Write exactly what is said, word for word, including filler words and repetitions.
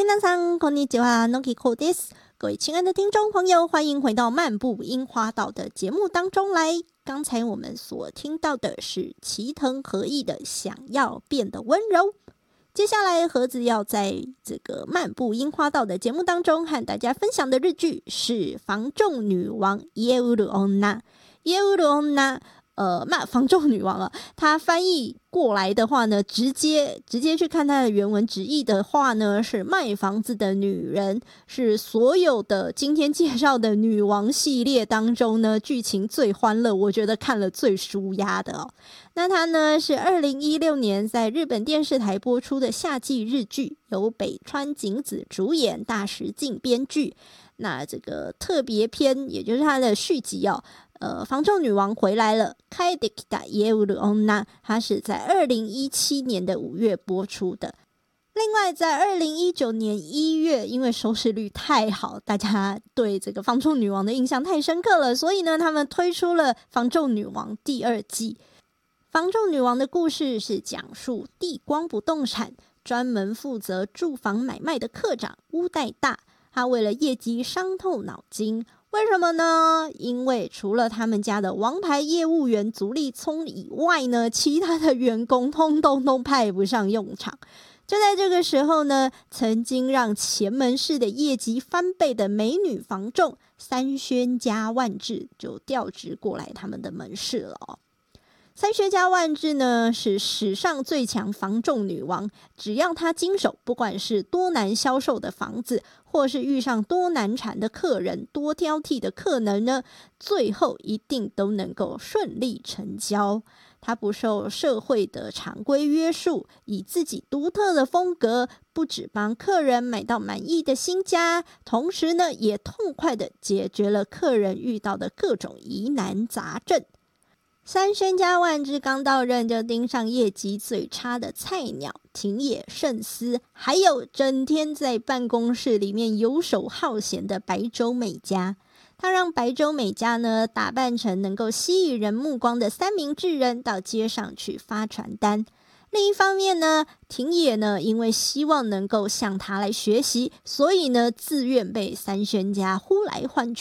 皆さんこんにちは、Nokikoです。各位亲爱的听众朋友，欢迎回到漫步樱花道的节目当中来。刚才我们所听到的是齐藤和义的《想要变得温柔》。接下来盒子要在这个漫步樱花道的节目当中和大家分享的日剧是《房仲女王》家売る女。家売る女呃，那房仲女王啊，它翻译过来的话呢，直接直接去看它的原文直译的话呢，是卖房子的女人，是所有的今天介绍的女王系列当中呢，剧情最欢乐，我觉得看了最舒压的哦。那它呢是二零一六年在日本电视台播出的夏季日剧，由北川景子主演，大石静编剧。那这个特别篇，也就是它的续集哦。呃，房仲女王回来了，帰ってきた家売る女，它是在二零一七年的五月播出的。另外，在二零一九年一月，因为收视率太好，大家对这个房仲女王的印象太深刻了，所以呢，他们推出了房仲女王第二季。房仲女王的故事是讲述地光不动产专门负责住房买卖的科长屋代大，他为了业绩伤透脑筋。为什么呢？因为除了他们家的王牌业务员足利聪以外呢，其他的员工通通都派不上用场。就在这个时候呢，曾经让前门市的业绩翻倍的美女房仲三轩家万智就调职过来他们的门市了哦。三轩家万智呢是史上最强房仲女王，只要她经手，不管是多难销售的房子，或是遇上多难缠的客人，多挑剔的客人呢，最后一定都能够顺利成交。她不受社会的常规约束，以自己独特的风格，不只帮客人买到满意的新家，同时呢，也痛快的解决了客人遇到的各种疑难杂症。三轩家万智刚到任就盯上业绩最差的菜鸟庭野圣司，还有整天在办公室里面游手好闲的白洲美嘉。他让白洲美嘉呢打扮成能够吸引人目光的三明治人到街上去发传单。另一方面呢，庭野呢因为希望能够向他来学习，所以呢自愿被三轩家呼来唤去。